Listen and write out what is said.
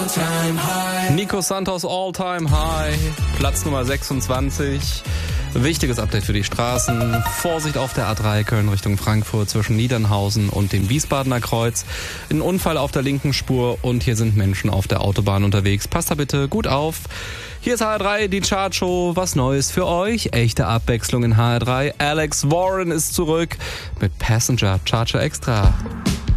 Nico Santos All Time High, Platz Nummer 26. Wichtiges Update für die Straßen. Vorsicht auf der A3 Köln Richtung Frankfurt zwischen Niedernhausen und dem Wiesbadener Kreuz. Ein Unfall auf der linken Spur und hier sind Menschen auf der Autobahn unterwegs. Passt da bitte gut auf. Hier ist HR3, die Chartshow. Was Neues für euch. Echte Abwechslung in HR3. Alex Warren ist zurück mit Passenger Charger Extra.